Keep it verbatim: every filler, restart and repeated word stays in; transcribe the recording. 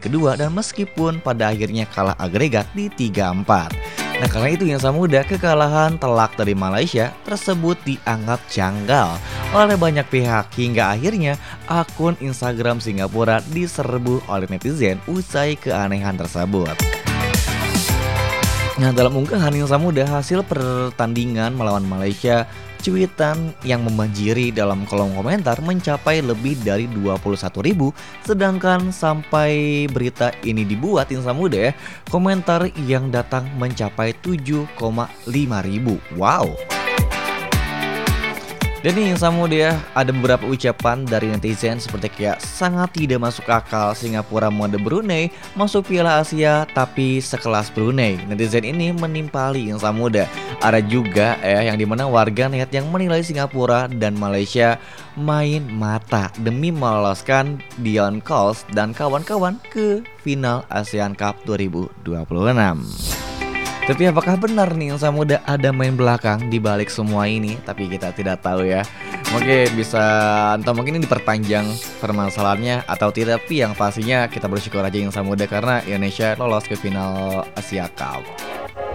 kedua dan meskipun pada akhirnya kalah agregat di tiga empat. Nah karena itu Insan Muda, kekalahan telak dari Malaysia tersebut dianggap janggal oleh banyak pihak hingga akhirnya akun Instagram Singapura diserbu oleh netizen usai keanehan tersebut. Nah dalam unggahan Insan Muda hasil pertandingan melawan Malaysia, cuitan yang membanjiri dalam kolom komentar mencapai lebih dari dua puluh satu ribu. Sedangkan sampai berita ini dibuat Insan Muda ya, komentar yang datang mencapai tujuh koma lima ribu. Wow. Dan nih Insan Muda ya, ada beberapa ucapan dari netizen seperti kayak sangat tidak masuk akal Singapura mode Brunei masuk Piala Asia tapi sekelas Brunei. Netizen ini menimpali Insan Muda. Ada juga ya yang dimana warga net yang menilai Singapura dan Malaysia main mata demi meloloskan Dion Coles dan kawan-kawan ke final ASEAN Cup dua ribu dua puluh enam. Tapi apakah benar nih Insan Muda ada main belakang di balik semua ini? Tapi kita tidak tahu ya. Mungkin bisa entah mungkin ini diperpanjang permasalahannya atau tidak. Tapi yang pastinya kita bersyukur aja Insan Muda karena Indonesia lolos ke final Asia Cup.